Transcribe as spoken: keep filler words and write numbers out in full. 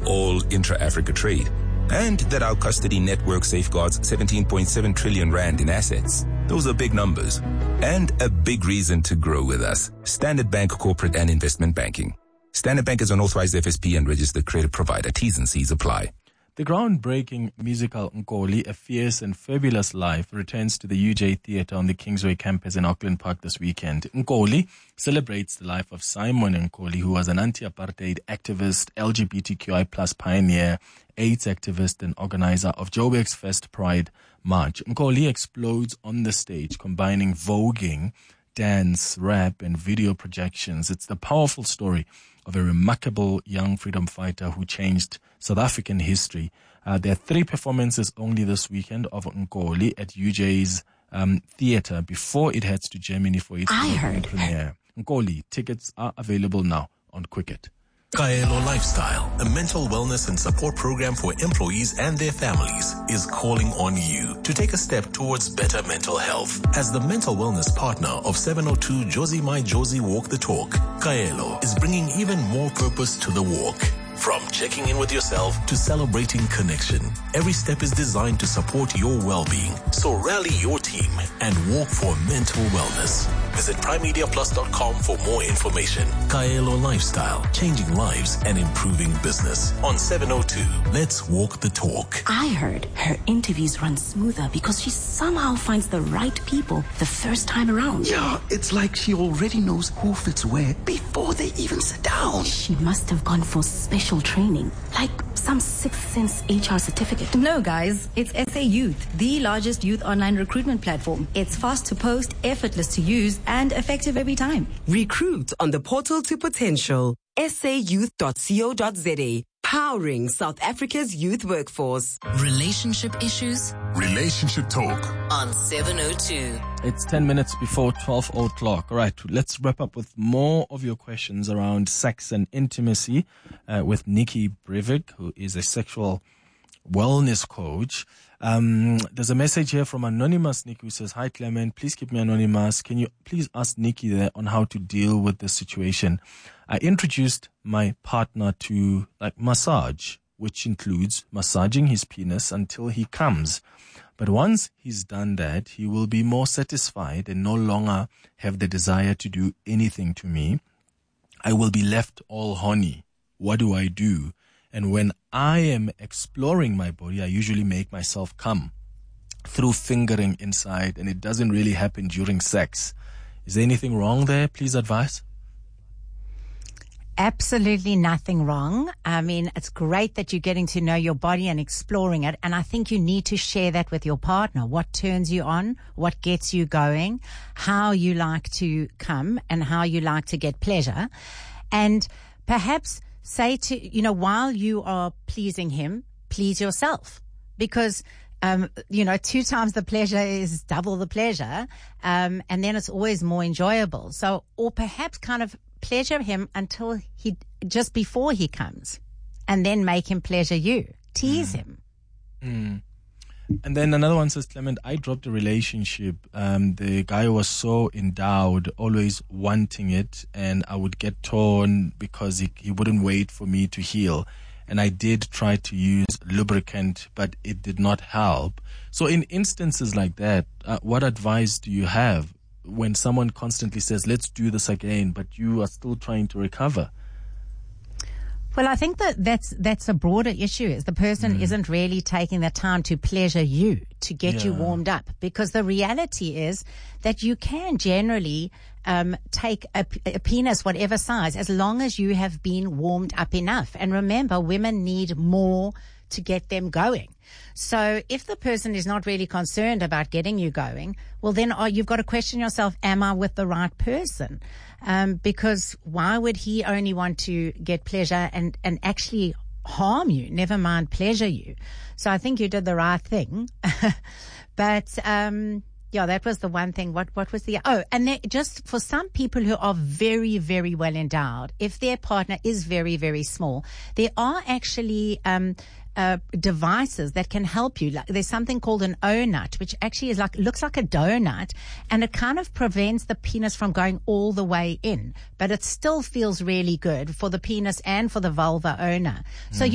all intra-Africa trade, and that our custody network safeguards seventeen point seven trillion rand in assets. Those are big numbers. And a big reason to grow with us. Standard Bank Corporate and Investment Banking. Standard Bank is an authorized F S P and registered credit provider. T's and C's apply. The groundbreaking musical Nkoli, A Fierce and Fabulous Life, returns to the U J Theatre on the Kingsway campus in Auckland Park this weekend. Nkoli celebrates the life of Simon Nkoli, who was an anti-apartheid activist, L G B T Q I plus pioneer, AIDS activist and organizer of Joburg's First Pride March. Nkoli explodes on the stage, combining voguing, dance, rap and video projections. It's the powerful story of a remarkable young freedom fighter who changed South African history. Uh, there are three performances only this weekend of Nkoli at U J's um, theatre before it heads to Germany for its premiere. Nkoli tickets are available now on Quicket. Kaelo Lifestyle, a mental wellness and support program for employees and their families, is calling on you to take a step towards better mental health. As the mental wellness partner of seven oh two Josie My Josie Walk the Talk, Kaelo is bringing even more purpose to the walk. From checking in with yourself to celebrating connection, every step is designed to support your well-being. So rally your team and walk for mental wellness. Visit prime media plus dot com for more information. Kaelo Lifestyle, changing lives and improving business. On seven oh two, let's walk the talk. I heard her interviews run smoother because she somehow finds the right people the first time around. Yeah, it's like she already knows who fits where before they even sit down. She must have gone for special training, like some Sixth Sense H R certificate. No, guys, it's S A Youth, the largest youth online recruitment platform. It's fast to post, effortless to use, and effective every time. Recruit on the portal to potential. S A youth dot co dot z a. Powering South Africa's youth workforce. Relationship issues? Relationship talk. On seven oh two. It's ten minutes before twelve o'clock. All right, let's wrap up with more of your questions around sex and intimacy uh, with Nikki Breivik, who is a sexual wellness coach. Um, there's a message here from Anonymous Nikki who says, "Hi Clement, please keep me anonymous. Can you please ask Nikki there on how to deal with this situation? I introduced my partner to like massage, which includes massaging his penis until he comes. But once he's done that, he will be more satisfied and no longer have the desire to do anything to me. I will be left all horny. What do I do? And when I am exploring my body, I usually make myself come through fingering inside, and it doesn't really happen during sex. Is there anything wrong there? Please advise." Absolutely nothing wrong. I mean, it's great that you're getting to know your body and exploring it. And I think you need to share that with your partner. What turns you on, what gets you going, how you like to come and how you like to get pleasure. And perhaps say to, you know, while you are pleasing him, please yourself. Because, um, you know, two times the pleasure is double the pleasure. Um, and then it's always more enjoyable. So, or perhaps kind of pleasure him until he, just before he comes, and then make him pleasure you. Tease mm. him. Mm. And then another one says, "Clement, I dropped a relationship. Um, the guy was so endowed, always wanting it, and I would get torn because he, he wouldn't wait for me to heal. And I did try to use lubricant, but it did not help." So in instances like that, uh, what advice do you have when someone constantly says, "Let's do this again," but you are still trying to recover? Well, I think that that's, that's a broader issue, is the person mm. isn't really taking the time to pleasure you, to get yeah. you warmed up. Because the reality is that you can generally um, take a, a penis, whatever size, as long as you have been warmed up enough. And remember, women need more to get them going. So if the person is not really concerned about getting you going, well, then oh, you've got to question yourself, am I with the right person? Um, because why would he only want to get pleasure and, and actually harm you, never mind pleasure you? So I think you did the right thing. But, um, yeah, that was the one thing. What, what was the, oh, and they, just for some people who are very, very well endowed, if their partner is very, very small, there are actually, um, Uh, devices that can help you. Like, there's something called an O-nut, which actually is like, looks like a donut, and it kind of prevents the penis from going all the way in, but it still feels really good for the penis and for the vulva owner. Mm. So you